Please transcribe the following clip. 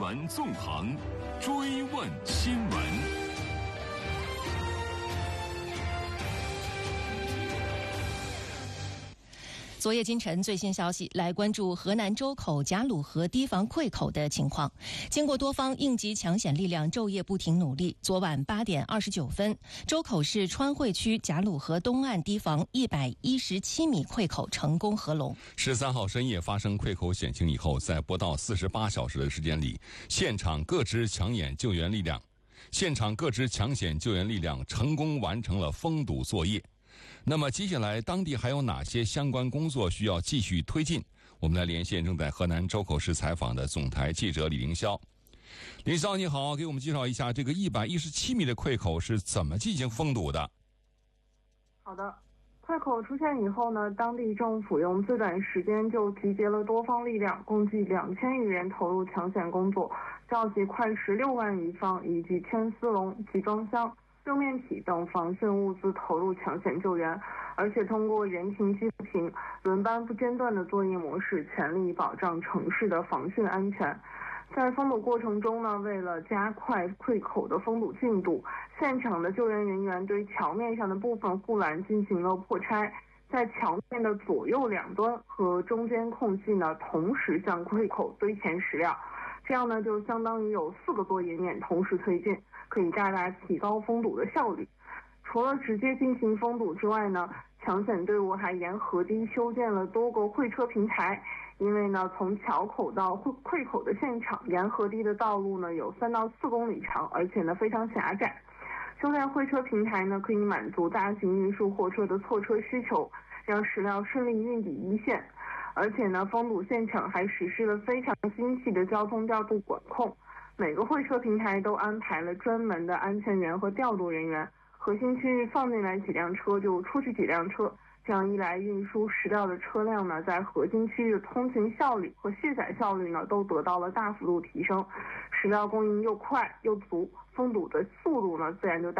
闻纵横，追问新闻。 昨夜今晨最新消息，来关注河南周口贾鲁河堤防溃口的情况。经过多方应急抢险力量昼夜不停努力，昨晚8点29分，周口市川汇区贾鲁河东岸堤防117米溃口成功合龙。 13号深夜发生溃口险情以后，在不到48小时的时间里，现场各支抢险救援力量成功完成了封堵作业。那么接下来当地还有哪些相关工作需要继续推进？我们来连线正在河南周口市采访的总台记者李凌霄。凌霄你好，给我们介绍一下这个117米的溃口是怎么进行封堵的？ 好的，溃口出现以后呢，当地政府用最短时间就集结了多方力量，共计2000余人投入抢险工作，召集快16万余方以及1000丝笼、集装箱、热面体等防汛物资投入抢险救援，而且通过人停机不停、轮班不间断的作业模式，全力保障城市的防汛安全。在封堵过程中呢，为了加快溃口的封堵进度，现场的救援人员对桥面上的部分护栏进行了破拆，在桥面的左右两端和中间空隙呢，同时向溃口堆填石料，这样呢就相当于有4个作业面同时推进，可以大大提高封堵的效率。除了直接进行封堵之外呢，抢险队伍还沿河堤修建了多个会车平台。因为呢，从桥口到溃口的现场，沿河堤的道路呢有3到4公里长，而且呢非常狭窄。修建会车平台呢，可以满足大型运输货车的错车需求，让石料顺利运抵一线。而且呢，封堵现场还实施了非常精细的交通调度管控，每个会车平台都安排了专门的安全员和调度人员，核心区域放进来几辆车就出去几辆车。这样一来，运输石料的车辆呢，在核心区域的通勤效率和卸载效率呢，都得到了大幅度提升，石料供应又快又足，封堵的速度呢，自然就大